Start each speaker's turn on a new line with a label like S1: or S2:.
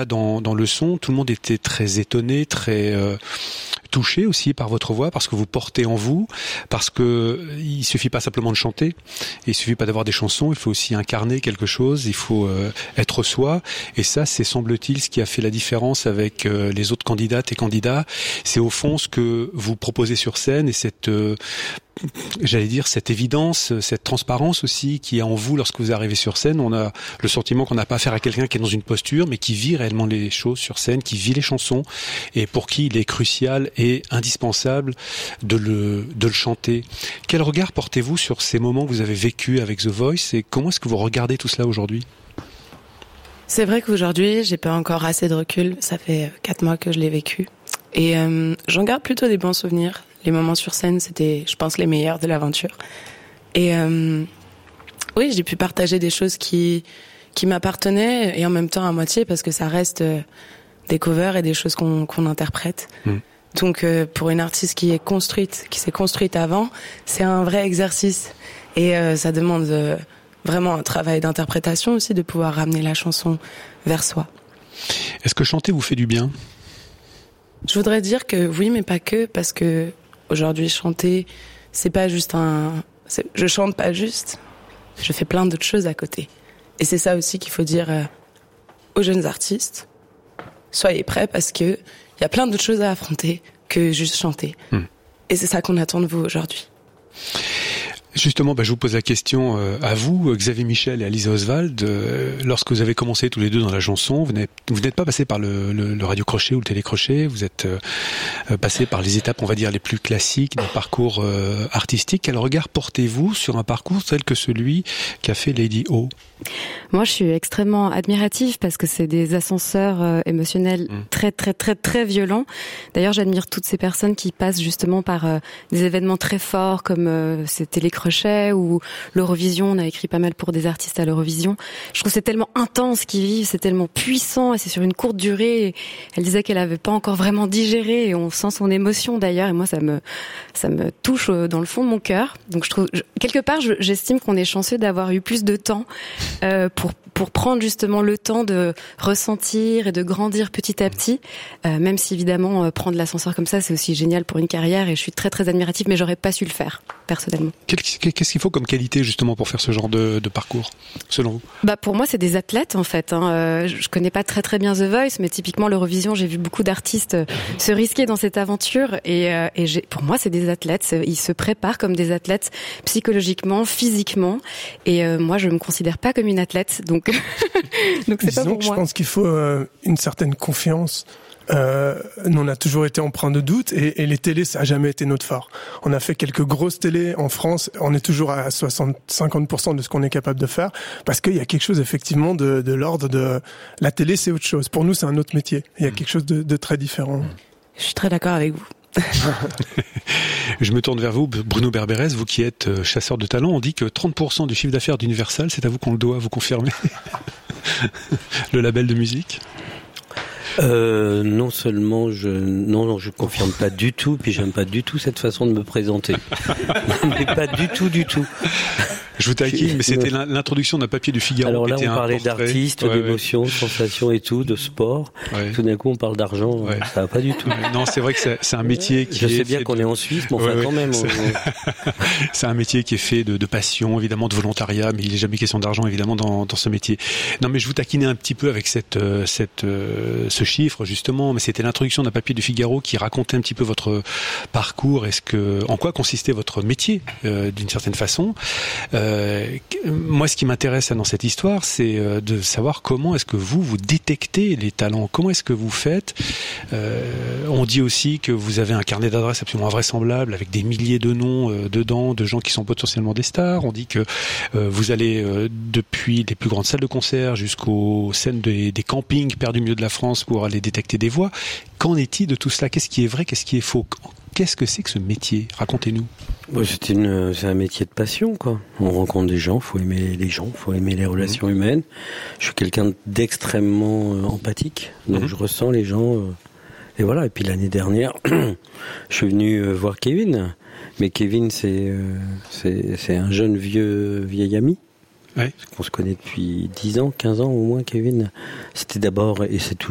S1: là dans le son, tout le monde était très étonné, très touché aussi par votre voix, parce que vous portez en vous, parce que il suffit pas simplement de chanter, il suffit pas d'avoir des chansons, il faut aussi incarner quelque chose, il faut être soi, et ça, c'est semble-t-il ce qui a fait la différence avec les autres candidates et candidats. C'est au fond ce que vous proposez sur scène, et cette évidence, cette transparence aussi qui est en vous lorsque vous arrivez sur scène. On a le sentiment qu'on n'a pas affaire à quelqu'un qui est dans une posture, mais qui vit réellement les choses sur scène, qui vit les chansons, et pour qui il est crucial et indispensable de le chanter. Quel regard portez-vous sur ces moments que vous avez vécus avec The Voice, et comment est-ce que vous regardez tout cela aujourd'hui ?
S2: C'est vrai qu'aujourd'hui, j'ai pas encore assez de recul. Ça fait 4 mois que je l'ai vécu. Et j'en garde plutôt des bons souvenirs. Les moments sur scène, c'était, je pense, les meilleurs de l'aventure. Et oui, j'ai pu partager des choses qui m'appartenaient, et en même temps à moitié, parce que ça reste des covers et des choses qu'on interprète. Donc pour une artiste qui s'est construite avant, c'est un vrai exercice. Et ça demande vraiment un travail d'interprétation aussi, de pouvoir ramener la chanson vers soi.
S1: Est-ce que chanter vous fait du bien ?
S2: Je voudrais dire que oui, mais pas que, parce que aujourd'hui, chanter, c'est pas juste je chante pas juste, je fais plein d'autres choses à côté. Et c'est ça aussi qu'il faut dire aux jeunes artistes. Soyez prêts, parce que il y a plein d'autres choses à affronter que juste chanter. Et c'est ça qu'on attend de vous aujourd'hui.
S1: Justement, je vous pose la question à vous, Xavier Michel et Alizée Oswald. Lorsque vous avez commencé tous les deux dans la chanson, vous n'êtes pas passé par le radio-crochet ou le télécrochet, vous êtes passé par les étapes, on va dire, les plus classiques d'un parcours artistique. Quel regard portez-vous sur un parcours tel que celui qu'a fait Lady O ?
S3: Moi, je suis extrêmement admirative, parce que c'est des ascenseurs émotionnels très, très, très, très violents. D'ailleurs, j'admire toutes ces personnes qui passent justement par des événements très forts, comme ces télécrochets ou l'Eurovision. On a écrit pas mal pour des artistes à l'Eurovision. Je trouve que c'est tellement intense ce qu'ils vivent, c'est tellement puissant, et c'est sur une courte durée. Et elle disait qu'elle avait pas encore vraiment digéré, et on sent son émotion d'ailleurs. Et moi, ça me touche dans le fond de mon cœur. Donc, quelque part, j'estime qu'on est chanceux d'avoir eu plus de temps pour prendre justement le temps de ressentir et de grandir petit à petit, même si évidemment prendre l'ascenseur comme ça, c'est aussi génial pour une carrière, et je suis très très admirative, mais j'aurais pas su le faire personnellement.
S1: Qu'est-ce qu'il faut comme qualité justement pour faire ce genre de parcours, selon vous ?
S3: Pour moi, c'est des athlètes en fait. Je connais pas très très bien The Voice, mais typiquement l'Eurovision, j'ai vu beaucoup d'artistes se risquer dans cette aventure, et pour moi, c'est des athlètes. Ils se préparent comme des athlètes psychologiquement, physiquement, et moi, je me considère pas comme une athlète, donc c'est
S4: Disons
S3: pas pour
S4: que
S3: moi.
S4: Je pense qu'il faut une certaine confiance. Nous, on a toujours été empreints de doute, et les télés, ça a jamais été notre fort. On a fait quelques grosses télés en France, on est toujours à 50% de ce qu'on est capable de faire, parce qu'il y a quelque chose effectivement de l'ordre de la télé, c'est autre chose. Pour nous, c'est un autre métier. Il y a quelque chose de très différent.
S2: Je suis très d'accord avec vous.
S1: Je me tourne vers vous, Bruno Berbérez, vous qui êtes chasseur de talent. On dit que 30% du chiffre d'affaires d'Universal, c'est à vous qu'on le doit, vous confirmez le label de musique ?
S5: Non seulement je confirme pas du tout, puis j'aime pas du tout cette façon de me présenter. Mais pas du tout.
S1: Je vous taquine, mais c'était l'introduction d'un papier du Figaro.
S5: Alors là,
S1: qui était
S5: on parlait d'artistes, d'émotions, de sensations et tout, de sport. Ouais. Tout d'un coup, on parle d'argent. Ouais. Ça va pas du tout.
S1: Non, c'est vrai que c'est un métier qui
S5: Je sais bien qu'on est en Suisse, mais enfin quand même.
S1: C'est un métier qui est fait de passion, évidemment, de volontariat, mais il n'est jamais question d'argent, évidemment, dans ce métier. Non, mais je vous taquinais un petit peu avec ce chiffre, justement, mais c'était l'introduction d'un papier du Figaro qui racontait un petit peu votre parcours. En quoi consistait votre métier, d'une certaine façon. Moi, ce qui m'intéresse dans cette histoire, c'est de savoir comment est-ce que vous détectez les talents. Comment est-ce que vous faites On dit aussi que vous avez un carnet d'adresses absolument invraisemblable avec des milliers de noms dedans, de gens qui sont potentiellement des stars. On dit que vous allez depuis les plus grandes salles de concert jusqu'aux scènes des campings perdus au milieu de la France pour aller détecter des voix. Qu'en est-il de tout cela ? Qu'est-ce qui est vrai ? Qu'est-ce qui est faux ? Qu'est-ce que c'est que ce métier ? Racontez-nous.
S5: C'est un métier de passion, quoi. On rencontre des gens, faut aimer les gens, faut aimer les relations humaines. Je suis quelqu'un d'extrêmement empathique, donc je ressens les gens. Et voilà. Et puis l'année dernière, je suis venu voir Kevin. Mais Kevin, c'est un jeune vieil ami. Ouais. On se connaît depuis 10 ans, 15 ans au moins, Kevin. C'était d'abord, et c'est